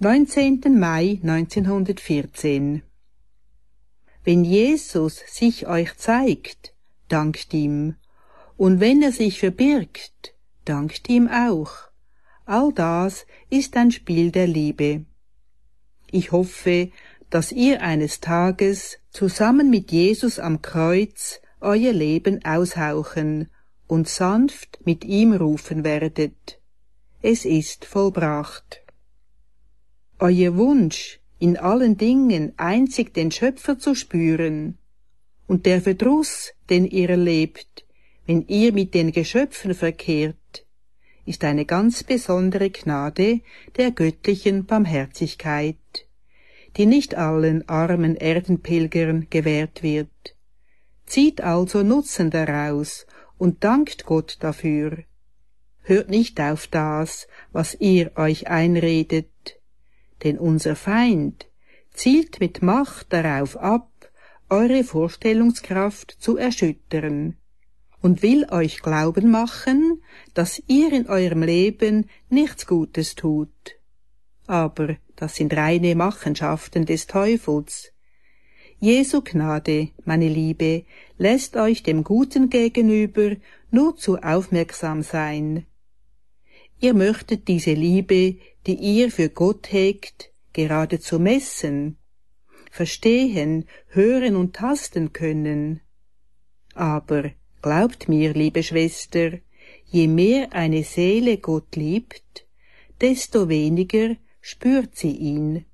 19. Mai 1914. Wenn Jesus sich euch zeigt, dankt ihm, und wenn er sich verbirgt, dankt ihm auch. All das ist ein Spiel der Liebe. Ich hoffe, dass ihr eines Tages zusammen mit Jesus am Kreuz euer Leben aushauchen und sanft mit ihm rufen werdet: Es ist vollbracht. Euer Wunsch, in allen Dingen einzig den Schöpfer zu spüren, und der Verdruss, den ihr erlebt, wenn ihr mit den Geschöpfen verkehrt, ist eine ganz besondere Gnade der göttlichen Barmherzigkeit, die nicht allen armen Erdenpilgern gewährt wird. Zieht also Nutzen daraus und dankt Gott dafür. Hört nicht auf das, was ihr euch einredet, denn unser Feind zielt mit Macht darauf ab, eure Vorstellungskraft zu erschüttern und will euch glauben machen, dass ihr in eurem Leben nichts Gutes tut. Aber das sind reine Machenschaften des Teufels. Jesu Gnade, meine Liebe, lässt euch dem Guten gegenüber nur zu aufmerksam sein. Ihr möchtet diese Liebe, die ihr für Gott hegt, geradezu messen, verstehen, hören und tasten können. Aber glaubt mir, liebe Schwester, je mehr eine Seele Gott liebt, desto weniger spürt sie ihn.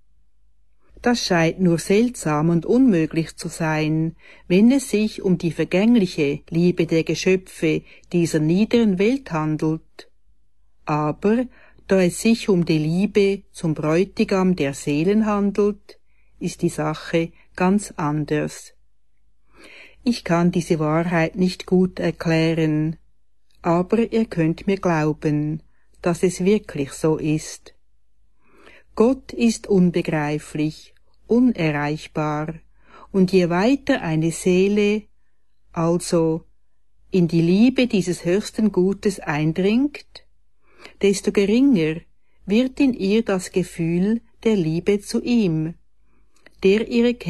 Das scheint nur seltsam und unmöglich zu sein, wenn es sich um die vergängliche Liebe der Geschöpfe dieser niederen Welt handelt. Aber da es sich um die Liebe zum Bräutigam der Seelen handelt, ist die Sache ganz anders. Ich kann diese Wahrheit nicht gut erklären, aber ihr könnt mir glauben, dass es wirklich so ist. Gott ist unbegreiflich, unerreichbar, und je weiter eine Seele, also in die Liebe dieses höchsten Gutes eindringt, desto geringer wird in ihr das Gefühl der Liebe zu ihm, der ihre